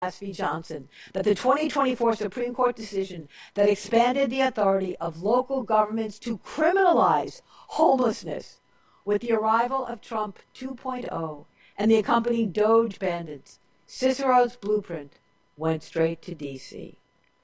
v. Johnson that the 2024 Supreme Court decision that expanded the authority of local governments to criminalize homelessness with the arrival of Trump 2.0 and the accompanying Doge bandits, Cicero's blueprint went straight to D.C.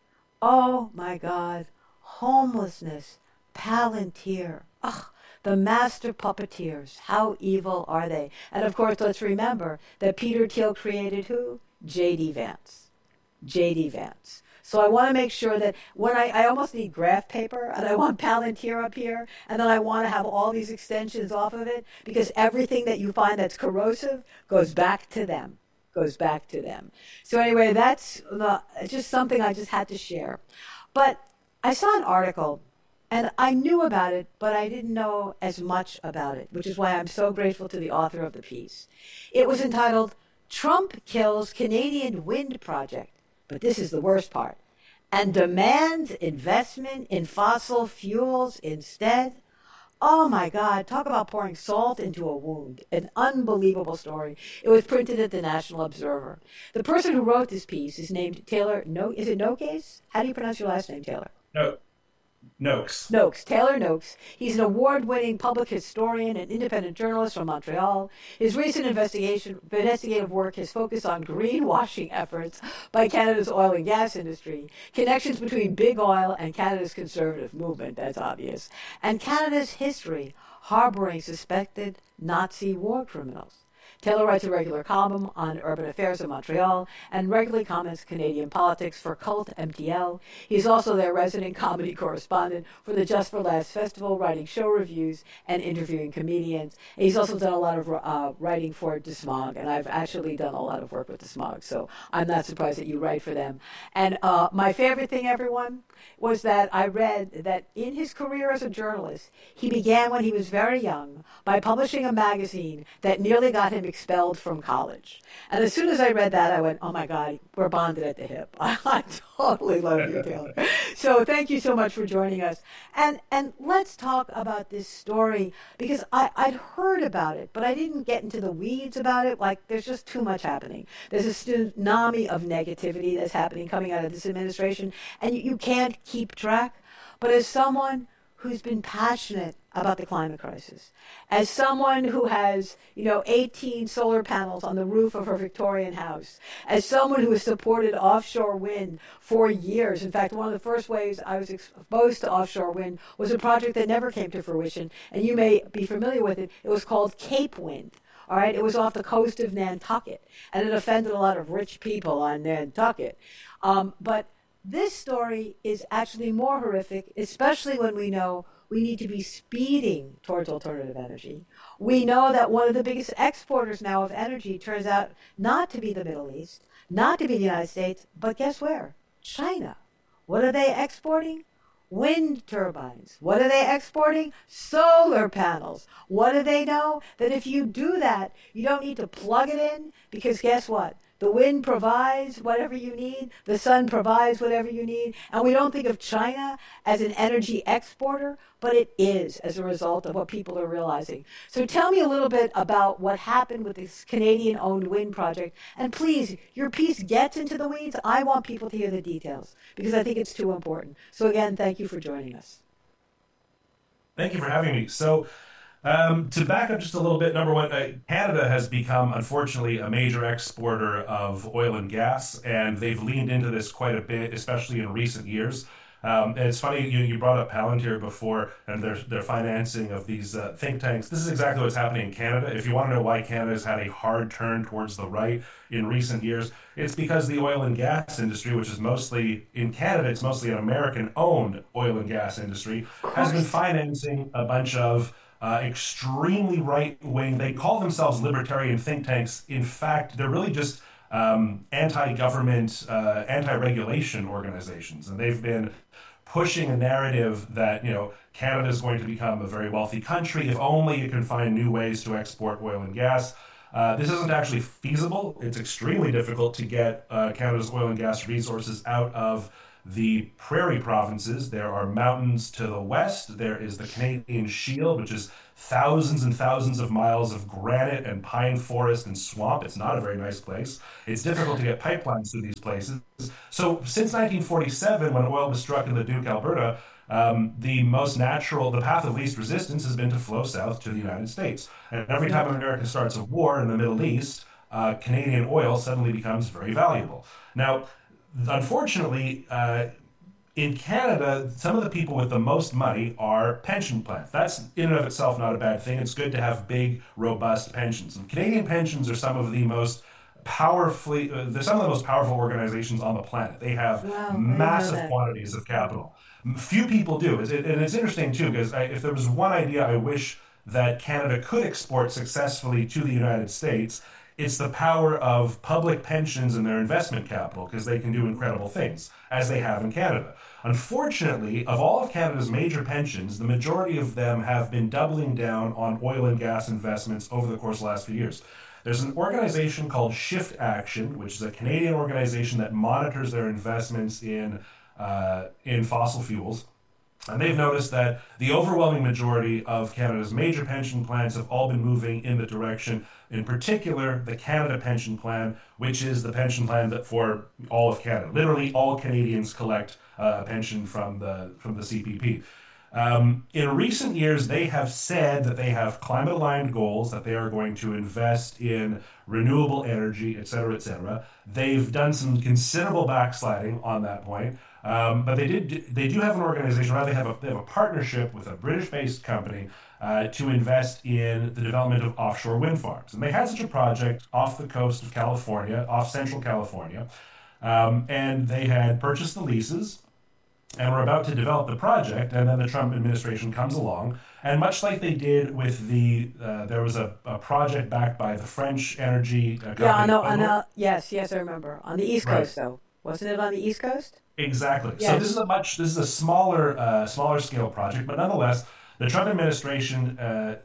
Oh my God, homelessness, Palantir. Ugh, the master puppeteers. How evil are they? And of course, let's remember that Peter Thiel created who? J.D. Vance. J.D. Vance. So I want to make sure that when I almost need graph paper and I want Palantir up here and then I want to have all these extensions off of it because everything that you find that's corrosive goes back to them. Goes back to them. So anyway, that's just something I just had to share. But I saw an article and I knew about it, but I didn't know as much about it, which is why I'm so grateful to the author of the piece. It was entitled, Trump Kills Canadian Wind Project, but this is the worst part, and demands investment in fossil fuels instead. Oh my God, talk about pouring salt into a wound. An unbelievable story. It was printed at the National Observer. The person who wrote this piece is named Taylor No. Is it Noakes? How do you pronounce your last name, Taylor? No, Noakes. Noakes, Taylor Noakes. He's an award-winning public historian and independent journalist from Montreal. His recent investigative work has focused on greenwashing efforts by Canada's oil and gas industry, connections between big oil and Canada's conservative movement, that's obvious, and Canada's history harboring suspected Nazi war criminals. Taylor writes a regular column on urban affairs in Montreal and regularly comments Canadian politics for Cult MTL. He's also their resident comedy correspondent for the Just for Laughs Festival, writing show reviews and interviewing comedians. And he's also done a lot of writing for DeSmog, and I've actually done a lot of work with DeSmog, so I'm not surprised that you write for them. And my favorite thing, everyone, was that I read that in his career as a journalist, he began when he was very young by publishing a magazine that nearly got him expelled from college. And as soon as I read that, I went, oh my God, we're bonded at the hip. I totally love you, Taylor. So thank you so much for joining us. And let's talk about this story because I'd heard about it, but I didn't get into the weeds about it. Like, there's just too much happening. There's a tsunami of negativity that's happening coming out of this administration, and you can't keep track. But as someone who's been passionate about the climate crisis, as someone who has, 18 solar panels on the roof of her Victorian house, as someone who has supported offshore wind for years. In fact, one of the first ways I was exposed to offshore wind was a project that never came to fruition, and you may be familiar with it. It was called Cape Wind. All right, it was off the coast of Nantucket, and it offended a lot of rich people on Nantucket. But this story is actually more horrific, especially when we know we need to be speeding towards alternative energy. We know that one of the biggest exporters now of energy turns out not to be the Middle East, not to be the United States, but guess where? China. What are they exporting? Wind turbines. What are they exporting? Solar panels. What do they know? That if you do that, you don't need to plug it in because guess what? The wind provides whatever you need. The sun provides whatever you need. And we don't think of China as an energy exporter, but it is as a result of what people are realizing. So tell me a little bit about what happened with this Canadian-owned wind project. And please, your piece gets into the weeds. I want people to hear the details because I think it's too important. So again, thank you for joining us. Thank you for having me. To back up just a little bit, number one, Canada has become, unfortunately, a major exporter of oil and gas, and they've leaned into this quite a bit, especially in recent years. And it's funny, you brought up Palantir before and their financing of these think tanks. This is exactly what's happening in Canada. If you want to know why Canada has had a hard turn towards the right in recent years, it's because the oil and gas industry, which is mostly in Canada, it's mostly an American-owned oil and gas industry, Of has been course. financing a bunch of extremely right wing. They call themselves libertarian think tanks. In fact, they're really just anti government, anti regulation organizations. And they've been pushing a narrative that, Canada is going to become a very wealthy country if only it can find new ways to export oil and gas. This isn't actually feasible. It's extremely difficult to get Canada's oil and gas resources out of the prairie provinces. There are mountains to the west. There is the Canadian Shield, which is thousands and thousands of miles of granite and pine forest and swamp. It's not a very nice place. It's difficult to get pipelines through these places. So since 1947, when oil was struck in the Duke, Alberta, the path of least resistance has been to flow south to the United States. And every time America starts a war in the Middle East, Canadian oil suddenly becomes very valuable. Now, unfortunately, in Canada, some of the people with the most money are pension plans. That's in and of itself not a bad thing. It's good to have big, robust pensions. And Canadian pensions are some of the most they're some of the most powerful organizations on the planet. They have Wow, I didn't know massive that. quantities of capital. Few people do. And it's interesting too, because if there was one idea I wish that Canada could export successfully to the United States, it's the power of public pensions and their investment capital, because they can do incredible things, as they have in Canada. Unfortunately, of all of Canada's major pensions, the majority of them have been doubling down on oil and gas investments over the course of the last few years. There's an organization called Shift Action, which is a Canadian organization that monitors their investments in fossil fuels. And they've noticed that the overwhelming majority of Canada's major pension plans have all been moving in the direction, in particular, the Canada Pension Plan, which is the pension plan that for all of Canada. Literally, all Canadians collect a pension from the CPP. In recent years, they have said that they have climate aligned goals, that they are going to invest in renewable energy, et cetera, et cetera. They've done some considerable backsliding on that point. But they do have an organization, rather they have a partnership with a British-based company to invest in the development of offshore wind farms. And they had such a project off the coast of California, off central California, and they had purchased the leases and were about to develop the project, and then the Trump administration comes along, and much like they did with there was a project backed by the French energy Yeah, company. yes, yes, I remember. On the East Right. Coast, though. Wasn't it on the East Coast? Exactly. So Yes. this is a smaller scale project, but nonetheless, the Trump administration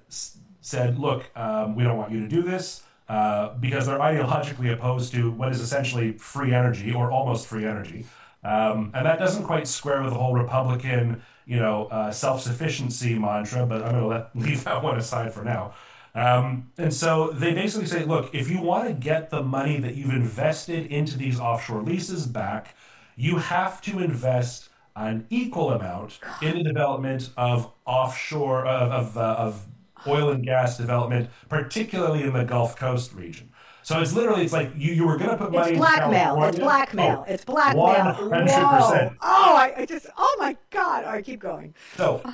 said, "Look, we don't want you to do this." Because they're ideologically opposed to what is essentially free energy or almost free energy. And that doesn't quite square with the whole Republican, self-sufficiency mantra, but I'm going to leave that one aside for now. And so they basically say, look, if you want to get the money that you've invested into these offshore leases back, you have to invest an equal amount in the development of offshore, of oil and gas development, particularly in the Gulf Coast region. So it's like you were going to put It's money into blackmail. It's California. blackmail. Oh, It's blackmail. Whoa. 100%. Oh, I just, oh my God. All right, keep going. So,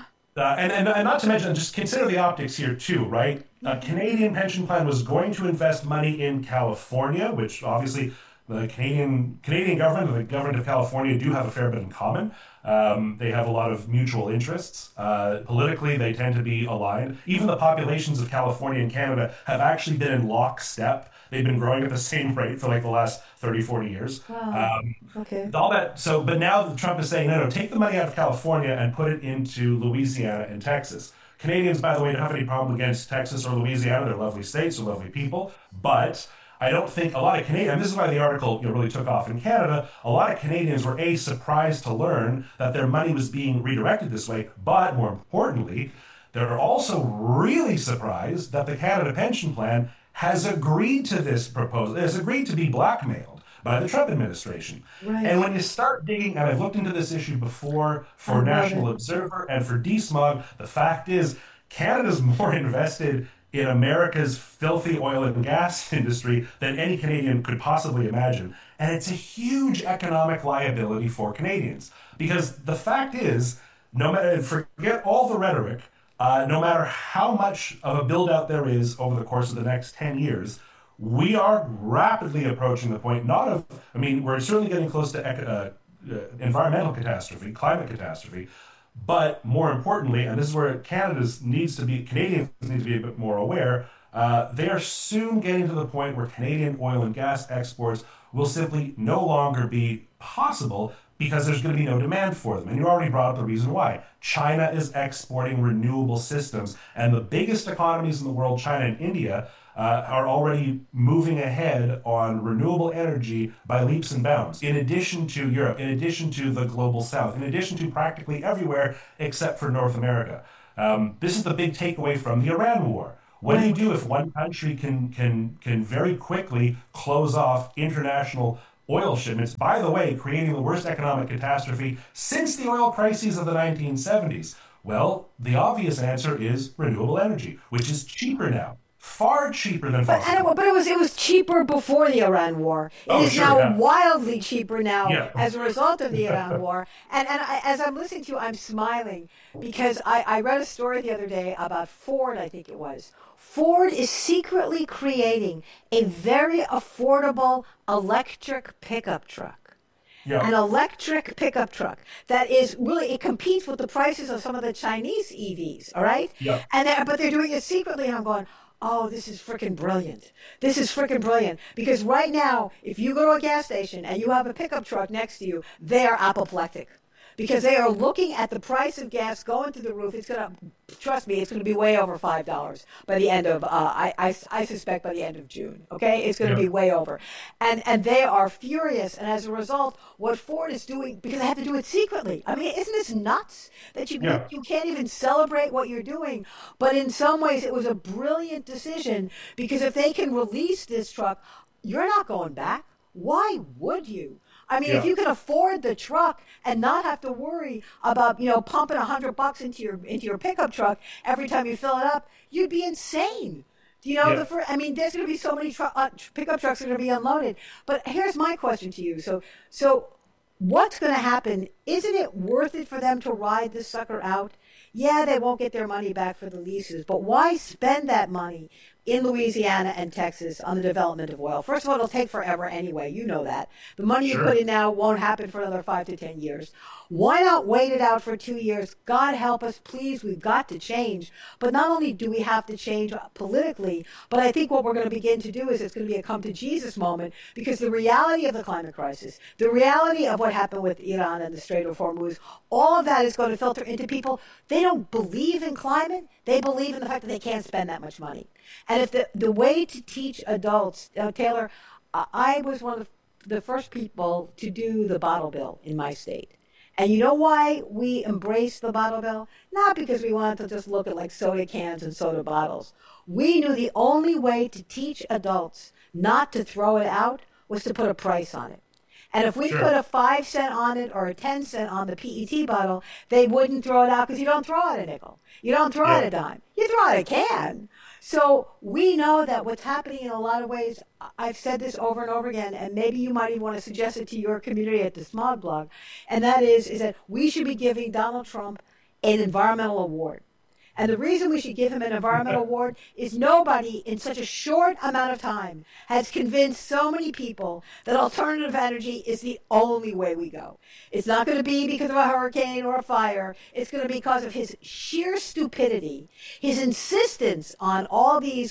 and not to mention, just consider the optics here too, right? A Canadian pension plan was going to invest money in California, which obviously the Canadian government and the government of California do have a fair bit in common. They have a lot of mutual interests. Politically, they tend to be aligned. Even the populations of California and Canada have actually been in lockstep. They've been growing at the same rate for like the last 30, 40 years. Wow. Okay. All that. So, but now Trump is saying, no, take the money out of California and put it into Louisiana and Texas. Canadians, by the way, don't have any problem against Texas or Louisiana. They're lovely states, they're lovely people. But I don't think a lot of Canadians, and this is why the article really took off in Canada, a lot of Canadians were surprised to learn that their money was being redirected this way. But more importantly, they're also really surprised that the Canada Pension Plan has agreed to this proposal, has agreed to be blackmailed by the Trump administration. Right. And when you start digging, and I've looked into this issue before for National Observer and for DSMOG, the fact is Canada's more invested in America's filthy oil and gas industry than any Canadian could possibly imagine. And it's a huge economic liability for Canadians. Because the fact is, no matter, forget all the rhetoric, no matter how much of a build out there is over the course of the next 10 years, we are rapidly approaching the point, we're certainly getting close to environmental catastrophe, climate catastrophe, but more importantly, and this is where Canadians need to be a bit more aware, they are soon getting to the point where Canadian oil and gas exports will simply no longer be possible because there's going to be no demand for them. And you already brought up the reason why. China is exporting renewable systems, and the biggest economies in the world, China and India, are already moving ahead on renewable energy by leaps and bounds, in addition to Europe, in addition to the global south, in addition to practically everywhere except for North America. This is the big takeaway from the Iran war. What do you Right. do if one country can very quickly close off international oil shipments? By the way, creating the worst economic catastrophe since the oil crises of the 1970s. Well, the obvious answer is renewable energy, which is cheaper now, far cheaper than But fossil fuels. it was cheaper before the Iran war. It Oh, is sure, now yeah, wildly cheaper now yeah, as a result of the Iran war. As I'm listening to you, I'm smiling because I read a story the other day about Ford. I think it was Ford is secretly creating a very affordable electric pickup truck, yeah, an electric pickup truck that is really, it competes with the prices of some of the Chinese EVs. All right, yeah, but they're doing it secretly, and I'm going, oh, this is freaking brilliant. This is freaking brilliant because right now, if you go to a gas station and you have a pickup truck next to you, they are apoplectic because they are looking at the price of gas going through the roof. It's going to, trust me, it's going to be way over $5 by the end of, I suspect by the end of June. Okay, it's going to yeah, be way over, and they are furious. And as a result, what Ford is doing, because they have to do it secretly. I mean, isn't this nuts that yeah, you can't even celebrate what you're doing? But in some ways, it was a brilliant decision because if they can release this truck, you're not going back. Why would you? I mean, if yeah, you can afford the truck and not have to worry about, pumping $100 into your pickup truck every time you fill it up, you'd be insane. Do you know yeah. I mean, there's going to be so many pickup trucks that are going to be unloaded. But here's my question to you. So what's going to happen? Isn't it worth it for them to ride this sucker out? Yeah, they won't get their money back for the leases, but why spend that money in Louisiana and Texas on the development of oil? First of all, it'll take forever anyway. You know that. The money you put Sure. in now won't happen for another 5 to 10 years. Why not wait it out for 2 years? God help us, please. We've got to change. But not only do we have to change politically, but I think what we're going to begin to do is it's going to be a come to Jesus moment because the reality of the climate crisis, the reality of what happened with Iran and the Strait of Hormuz, all of that is going to filter into people. They don't believe in climate. They believe in the fact that they can't spend that much money. And if the way to teach adults, Taylor, I was one of the first people to do the bottle bill in my state. And you know why we embraced the bottle bill? Not because we wanted to just look at like soda cans and soda bottles. We knew the only way to teach adults not to throw it out was to put a price on it. And if we put Sure. a 5 cent on it or a 10 cent on the PET bottle, they wouldn't throw it out because you don't throw out a nickel. You don't throw out Yeah. a dime. You throw out a can. So we know that what's happening in a lot of ways, I've said this over and over again, and maybe you might even want to suggest it to your community at the Smog Blog, and that is that we should be giving Donald Trump an environmental award. And the reason we should give him an environmental award is nobody in such a short amount of time has convinced so many people that alternative energy is the only way we go. It's not going to be because of a hurricane or a fire. It's going to be because of his sheer stupidity, his insistence on all these,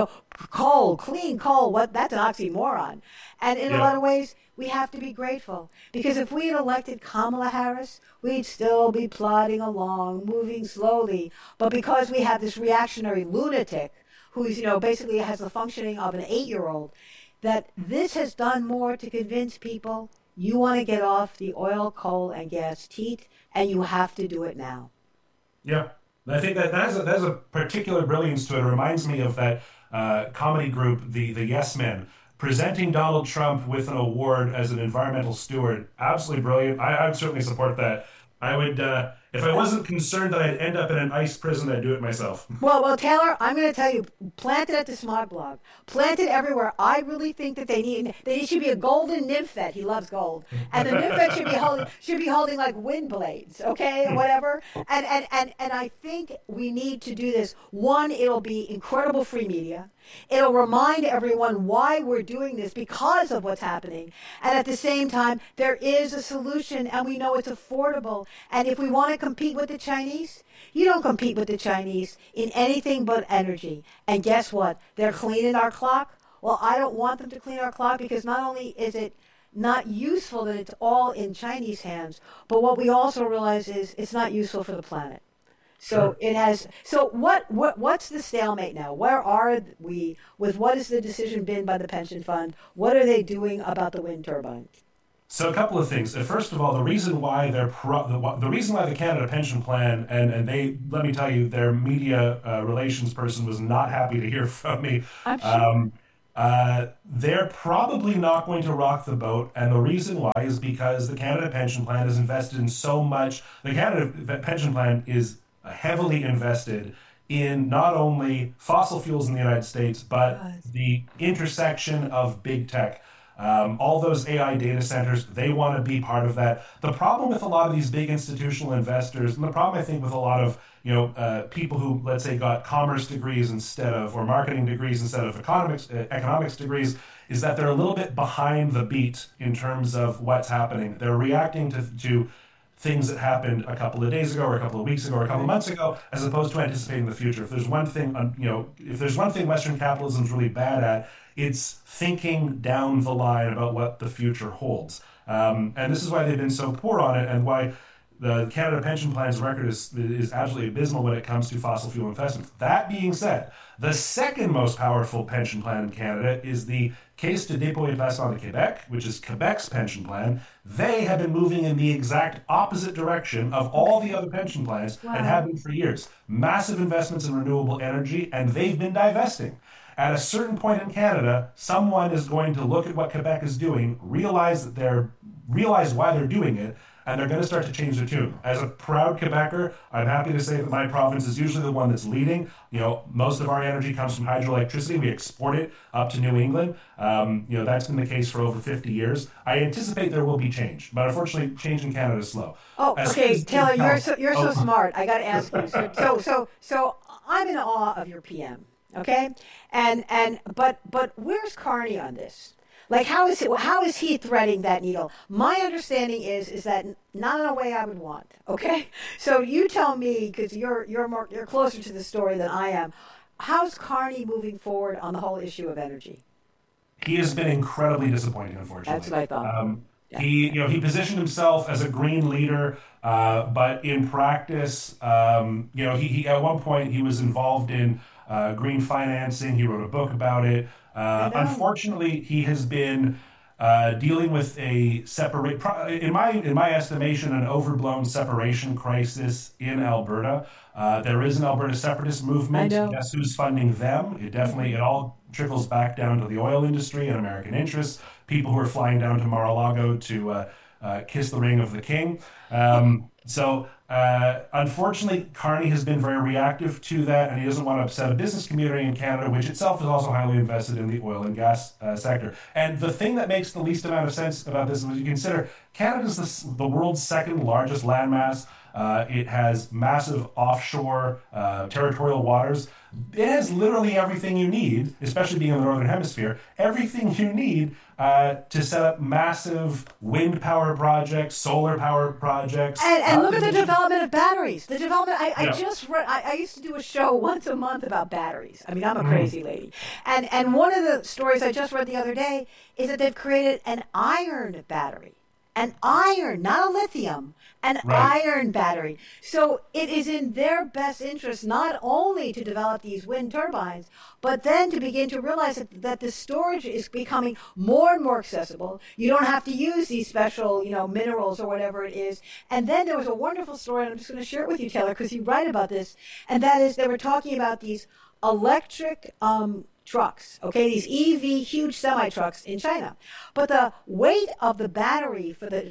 coal, clean coal. What? That's an oxymoron. And in a lot Yeah. of ways, we have to be grateful because if we had elected Kamala Harris, we'd still be plodding along, moving slowly. But because we have this reactionary lunatic who's, basically has the functioning of an 8-year-old, that this has done more to convince people you want to get off the oil, coal, and gas teat, and you have to do it now. Yeah, I think that has a particular brilliance to it. It reminds me of that comedy group, the Yes Men, presenting Donald Trump with an award as an environmental steward. Absolutely brilliant. I would certainly support that. I would, if I wasn't concerned that I'd end up in an ICE prison, I'd do it myself. Well, Taylor, I'm going to tell you, plant it at the Smog Blog. Plant it everywhere. I really think that they should be a golden nymphet. He loves gold, and the nymphet should be holding like wind blades, okay, whatever. And I think we need to do this. One, it'll be incredible free media. It'll remind everyone why we're doing this because of what's happening. And at the same time, there is a solution and we know it's affordable. And if we want to compete with the Chinese, you don't compete with the Chinese in anything but energy. And guess what? They're cleaning our clock. Well, I don't want them to clean our clock because not only is it not useful that it's all in Chinese hands, but what we also realize is it's not useful for the planet. So Sure. it has. So what's the stalemate now? Where are we with what has the decision been by the pension fund? What are they doing about the wind turbines? So a couple of things. First of all, the reason why the reason why the Canada Pension Plan and they let me tell you, their media relations person was not happy to hear from me. I'm sure. Um, they're probably not going to rock the boat, and the reason why is because the Canada Pension Plan is invested in so much. The Canada Pension Plan is heavily invested in not only fossil fuels in the United States, but Yes. the intersection of big tech. All those AI data centers, they want to be part of that. The problem with a lot of these big institutional investors, and the problem I think with a lot of people who, let's say, got commerce degrees instead of, or marketing degrees instead of economics degrees, is that they're a little bit behind the beat in terms of what's happening. They're reacting to things that happened a couple of days ago or a couple of weeks ago or a couple of Right. months ago, as opposed to anticipating the future. If there's one thing, if there's one thing Western capitalism is really bad at, it's thinking down the line about what the future holds. And this is why they've been so poor on it, and why the Canada Pension Plan's record is absolutely abysmal when it comes to fossil fuel investments. That being said, the second most powerful pension plan in Canada is the Caisse de dépôt et placement de Québec, which is Quebec's pension plan. They have been moving in the exact opposite direction of all the other pension plans and have Wow. been for years. Massive investments in renewable energy, and they've been divesting. At a certain point in Canada, someone is going to look at what Quebec is doing, realize why they're doing it, and they're going to start to change their tune. As a proud Quebecer, I'm happy to say that my province is usually the one that's leading. Most of our energy comes from hydroelectricity. We export it up to New England. That's been the case for over 50 years. I anticipate there will be change, but unfortunately, change in Canada is slow. Oh, As soon okay, as Taylor, you're so oh, smart. I got to ask you. So I'm in awe of your PM. Okay, but where's Carney on this? Like, how is he threading that needle? My understanding is that not in a way I would want. Okay, so you tell me, because you're closer to the story than I am. How's Carney moving forward on the whole issue of energy? he has been incredibly disappointing, That's unfortunately. what I thought. Yeah. He positioned himself as a green leader, but in practice, he at one point he was involved in green financing. He wrote a book about it. I know. Unfortunately, he has been dealing with a in my estimation, an overblown separation crisis in Alberta. There is an Alberta separatist I movement. know. Guess who's funding them? It all trickles back down to the oil industry and American interests. People who are flying down to Mar-a-Lago to kiss the ring of the king. Unfortunately, Carney has been very reactive to that, and he doesn't want to upset a business community in Canada, which itself is also highly invested in the oil and gas sector. And the thing that makes the least amount of sense about this is when you consider Canada's the world's second largest landmass. It has massive offshore territorial waters. It has literally everything you need, especially being in the northern hemisphere, everything you need to set up massive wind power projects, solar power projects. And look at the development of batteries. The development. I Yeah. just read. I used to do a show once a month about batteries. I mean, I'm a Mhm. crazy lady. And one of the stories I just read the other day is that they've created an iron battery, an iron, not a lithium, an Right. iron battery. So it is in their best interest not only to develop these wind turbines, but then to begin to realize that the storage is becoming more and more accessible. You don't have to use these special, minerals or whatever it is. And then there was a wonderful story, and I'm just going to share it with you, Taylor, because you write about this. And that is they were talking about these electric trucks, okay, these EV huge semi trucks in China, but the weight of the battery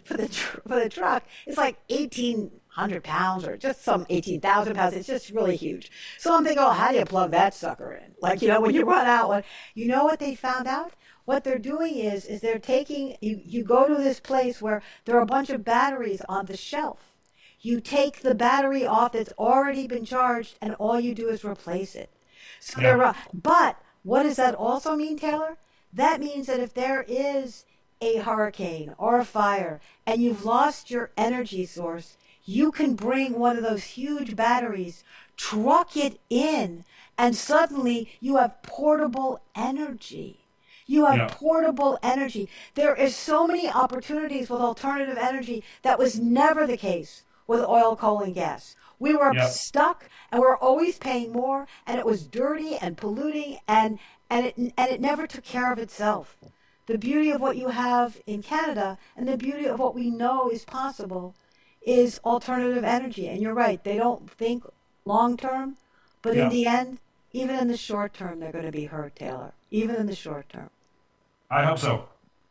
for the truck is like 1,800 pounds or just some 18,000 pounds. It's just really huge. So I'm thinking, oh, how do you plug that sucker in? Like, when you run out, you know what they found out? What they're doing is they're taking you go to this place where there are a bunch of batteries on the shelf. You take the battery off that's already been charged, and all you do is replace it. So Yeah. but what does that also mean, Taylor? That means that if there is a hurricane or a fire and you've lost your energy source, you can bring one of those huge batteries, truck it in, and suddenly you have portable energy. You have Yeah. portable energy. There is so many opportunities with alternative energy that was never the case with oil, coal, and gas. We were Yep. stuck, and we were always paying more, and it was dirty and polluting, and it never took care of itself. The beauty of what you have in Canada and the beauty of what we know is possible is alternative energy. And you're right, they don't think long term, but in Yeah. the end, even in the short term, they're going to be hurt, Taylor. Even in the short term. I hope so.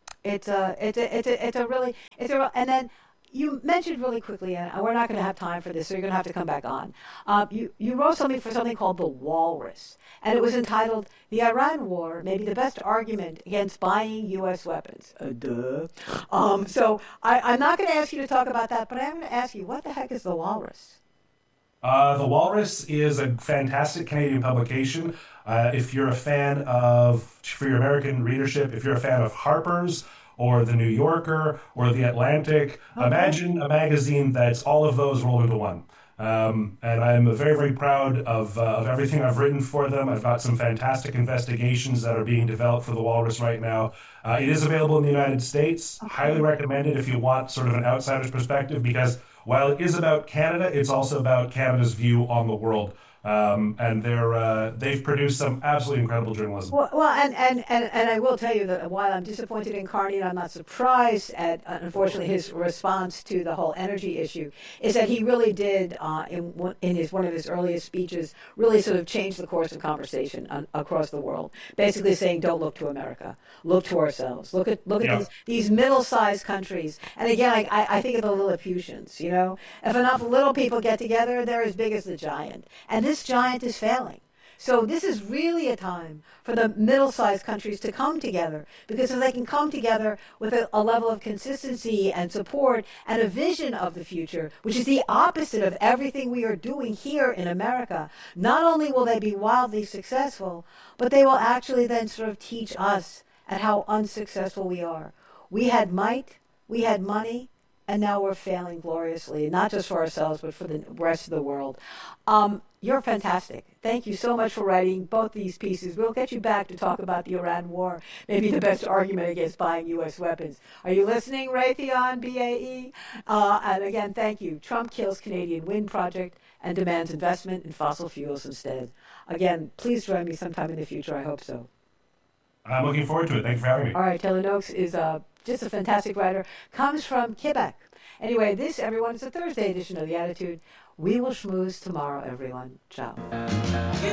And then you mentioned really quickly, and we're not going to have time for this, so you're going to have to come back on. You wrote something for something called The Walrus, and it was entitled The Iran War May Be the Best Argument Against Buying U.S. Weapons. Duh. I'm not going to ask you to talk about that, but I'm going to ask you, what the heck is The Walrus? The Walrus is a fantastic Canadian publication. If you're a fan of, for your American readership, if you're a fan of Harper's or The New Yorker or The Atlantic, Okay. imagine a magazine that's all of those rolled into one. And I'm very, very proud of everything I've written for them. I've got some fantastic investigations that are being developed for the Walrus right now. It is available in the United States. Highly Okay. recommend it if you want sort of an outsider's perspective, because while it is about Canada, it's also about Canada's view on the world. And they've produced some absolutely incredible journalism. And I will tell you that while I'm disappointed in Carney, and I'm not surprised at, unfortunately, his response to the whole energy issue, is that he really did, in his one of his earliest speeches, really sort of change the course of conversation across the world. Basically saying, don't look to America, look to ourselves. Look at Yeah. these middle-sized countries. And again, I think of the Lilliputians. If enough little people get together, they're as big as the giant. And this giant is failing. So this is really a time for the middle-sized countries to come together, because if they can come together with a level of consistency and support and a vision of the future, which is the opposite of everything we are doing here in America, not only will they be wildly successful, but they will actually then sort of teach us at how unsuccessful we are. We had might, we had money, and now we're failing gloriously, not just for ourselves, but for the rest of the world. You're fantastic. Thank you so much for writing both these pieces. We'll get you back to talk about the Iran war, maybe the best argument against buying U.S. weapons. Are you listening, Raytheon, BAE? And again, thank you. Trump kills Canadian wind project and demands investment in fossil fuels instead. Again, please join me sometime in the future. I hope so. I'm looking forward to it. Thank you for having me. All right, Taylor Noakes is just a fantastic writer. Comes from Quebec. Anyway, this, everyone, is a Thursday edition of The Attitude. We will schmooze tomorrow, everyone. Ciao.